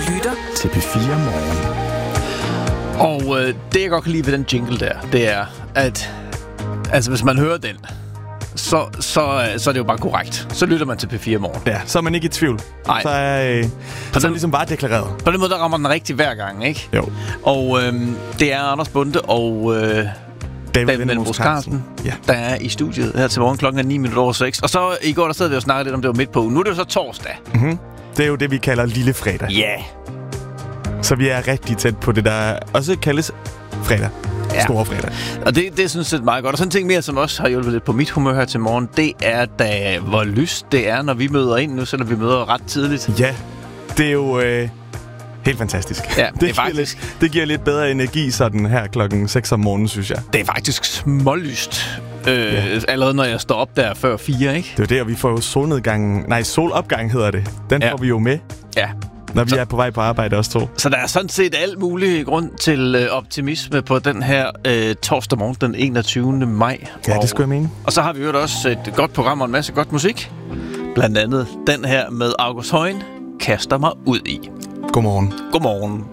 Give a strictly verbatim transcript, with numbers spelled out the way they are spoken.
lytter til P fire Morgen. Og øh, det, jeg godt kan lide ved den jingle der, det er, at altså, hvis man hører den, så, så, så er det jo bare korrekt. Så lytter man til P fire Morgen. Ja, så er man ikke i tvivl. Nej. Så er øh, så den, ligesom bare deklareret. På den måde, der rammer den rigtig hver gang, ikke? Jo. Og øh, det er Anders Bonde og øh, David Vendelbos Carlsen, ja. der er i studiet her til morgen. Klokken er ni minutter over seks. Og så i går, der sad vi og snakkede lidt om, det var midt på. Nu er det jo så torsdag. Mm-hmm. Det er jo det, vi kalder lille fredag. Ja. Yeah. Så vi er rigtig tæt på det, der også kaldes fredag. Ja. Store fredag. Og det, det synes jeg er meget godt. Og sådan en ting mere, som også har hjulpet lidt på mit humør her til morgen, det er da, hvor lyst det er, når vi møder ind nu, selvom vi møder ret tidligt. Ja, det er jo øh, helt fantastisk. Ja, det, det er faktisk... Lidt, det giver lidt bedre energi sådan her klokken seks om morgenen, synes jeg. Det er faktisk smålyst. Øh, ja. Allerede når jeg står op der før fire, ikke? Det er jo det, og vi får jo solnedgangen... Nej, solopgang hedder det. Den ja. får vi jo med. Ja. Når vi så, er på vej på arbejde også to. Så der er sådan set alt mulig grund til øh, optimisme på den her øh, torsdag morgen, den enogtyvende maj. Ja, og, det skulle jeg mene. Og så har vi jo også et godt program og en masse godt musik. Blandt andet den her med August Højen, Kaster mig ud i. Godmorgen. Godmorgen.